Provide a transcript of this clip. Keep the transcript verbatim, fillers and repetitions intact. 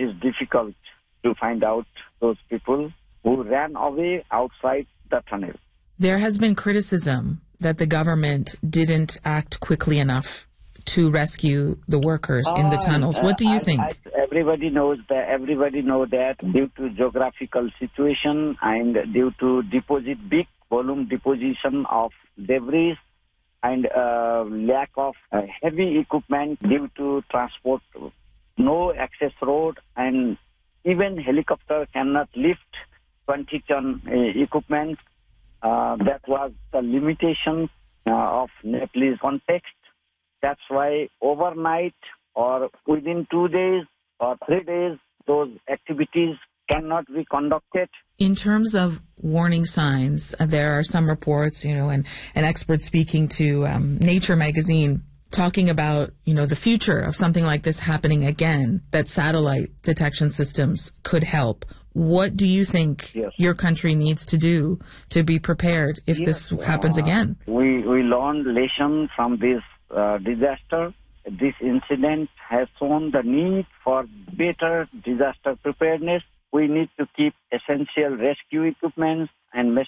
is difficult to find out those people who ran away outside the tunnel. There has been criticism that the government didn't act quickly enough to rescue the workers in the tunnels. What do you I, think? I, everybody knows that. Everybody know that due to geographical situation and due to deposit big volume deposition of debris and uh, lack of uh, heavy equipment due to transport, no access road, and even helicopter cannot lift twenty ton uh, equipment. Uh, that was the limitation uh, of Nepalese context. That's why overnight or within two days or three days, those activities cannot be conducted. In terms of warning signs, uh, there are some reports, you know, and an expert speaking to um, Nature magazine talking about, you know, the future of something like this happening again, that satellite detection systems could help. What do you think yes. your country needs to do to be prepared if yes. this happens uh, again? We, we learned lesson from this uh, disaster. This incident has shown the need for better disaster preparedness. We need to keep essential rescue equipment and